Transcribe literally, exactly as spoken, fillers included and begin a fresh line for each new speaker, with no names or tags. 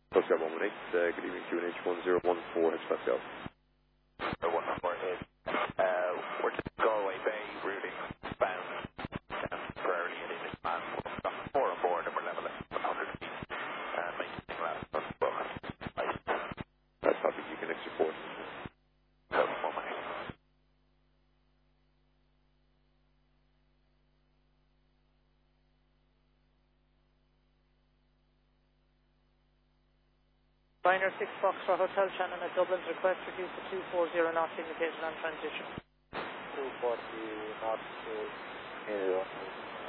Coast Guard one one eight, uh, good evening, Q N H one zero one four, H Pascal.
one one four eight. Uh, we're just Galway Bay, routing bound temporarily in English man. We've got four on board and we're level at one hundred feet. Uh, making last on the book.
That's topic you can extra port.
So, one one eight.
Liner six Fox for Hotel Shannon at Dublin's request reduced to two forty knots indicated on transition.
two forty knots to zero.